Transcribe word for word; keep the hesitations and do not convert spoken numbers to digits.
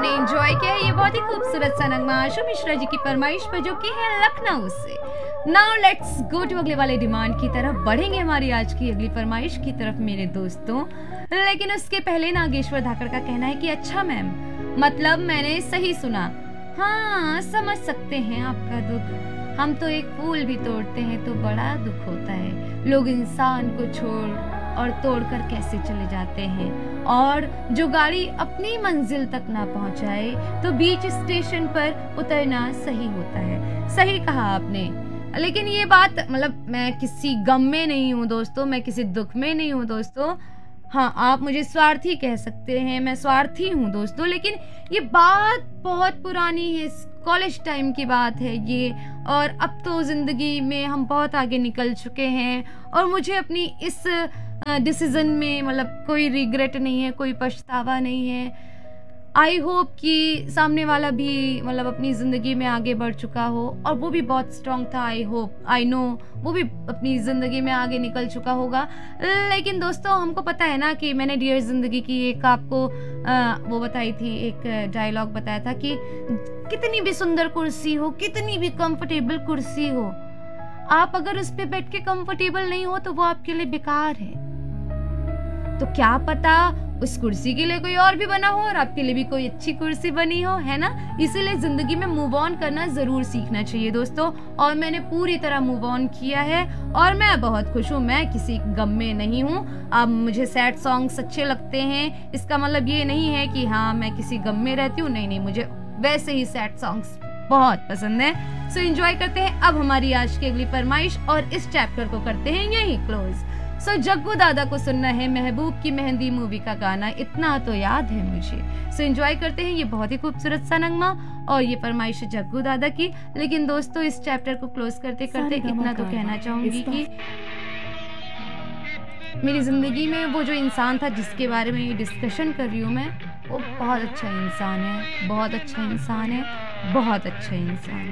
आपने एंजॉय किया ये बहुत ही खूबसूरत सा नगमा आशु मिश्रा जी की फरमाइश पर, जो कि है लखनऊ से। नाउ लेट्स गो टू अगले वाले डिमांड की तरफ बढ़ेंगे, हमारी आज की अगली फरमाइश की तरफ मेरे दोस्तों। लेकिन उसके पहले नागेश्वर धाकड़ का कहना है कि अच्छा मैम, मतलब मैंने सही सुना। हाँ, समझ सकते हैं आपका दुख। हम तो एक फूल भी तोड़ते हैं तो बड़ा दुख होता है। लोग इंसान को छोड़ और तोड़कर कैसे चले जाते हैं, और जो गाड़ी अपनी मंजिल तक ना पहुंचाए तो बीच स्टेशन पर उतरना सही होता है। सही कहा आपने। लेकिन ये बात, मतलब मैं किसी गम में नहीं हूँ दोस्तों, मैं किसी दुख में नहीं हूँ दोस्तों। हाँ, आप मुझे स्वार्थी कह सकते हैं, मैं स्वार्थी हूँ दोस्तों, लेकिन ये बात बहुत पुरानी है, कॉलेज टाइम की बात है ये। और अब तो जिंदगी में हम बहुत आगे निकल चुके हैं, और मुझे अपनी इस डिसीजन में मतलब कोई रिग्रेट नहीं है, कोई पछतावा नहीं है। आई होप कि सामने वाला भी मतलब अपनी ज़िंदगी में आगे बढ़ चुका हो, और वो भी बहुत स्ट्रांग था। आई होप, आई नो वो भी अपनी ज़िंदगी में आगे निकल चुका होगा। लेकिन दोस्तों, हमको पता है ना कि मैंने डियर ज़िंदगी की एक आपको आ, वो बताई थी, एक डायलॉग बताया था कि कितनी भी सुंदर कुर्सी हो, कितनी भी कंफर्टेबल कुर्सी हो, आप अगर उस पर बैठ के कंफर्टेबल नहीं हो तो वो आपके लिए बेकार है। तो क्या पता उस कुर्सी के लिए कोई और भी बना हो और आपके लिए भी कोई अच्छी कुर्सी बनी हो, है ना। इसीलिए जिंदगी में मूव ऑन करना जरूर सीखना चाहिए दोस्तों, और मैंने पूरी तरह मूव ऑन किया है और मैं बहुत खुश हूँ। मैं किसी गम में नहीं हूँ। अब मुझे सैड सॉन्ग्स अच्छे लगते हैं, इसका मतलब ये नहीं है कि हाँ मैं किसी गम में रहती हूँ, नहीं नहीं, मुझे वैसे ही सैड सॉन्ग्स बहुत पसंद है। सो एंजॉय करते हैं अब हमारी आज की अगली फरमाइश, और इस चैप्टर को करते हैं यही क्लोज। सो so, जग्गू दादा को सुनना है महबूब की मेहंदी मूवी का गाना, इतना तो याद है मुझे। सो so, एंजॉय करते हैं ये बहुत ही खूबसूरत सा नगमा, और ये फरमाइश है जग्गू दादा की। लेकिन दोस्तों, इस चैप्टर को क्लोज करते करते इतना तो कहना चाहूंगी कि मेरी जिंदगी में वो जो इंसान था जिसके बारे में ये डिस्कशन कर रही हूँ मैं, वो बहुत अच्छा इंसान है, बहुत अच्छा इंसान है, बहुत अच्छा इंसान है।